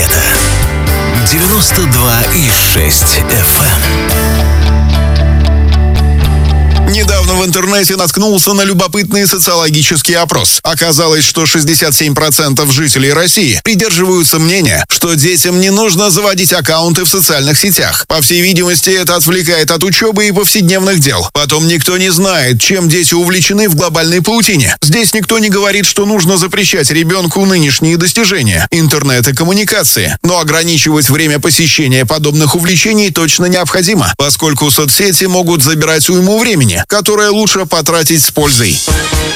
лета. 92,6 FM. Недавно в интернете наткнулся на любопытный социологический опрос. Оказалось, что 67% жителей России придерживаются мнения, что детям не нужно заводить аккаунты в социальных сетях. По всей видимости, это отвлекает от учебы и повседневных дел. Потом никто не знает, чем дети увлечены в глобальной паутине. Здесь никто не говорит, что нужно запрещать ребенку нынешние достижения, интернет и коммуникации. Но ограничивать время посещения подобных увлечений точно необходимо, поскольку соцсети могут забирать уйму времени, которое лучше потратить с пользой.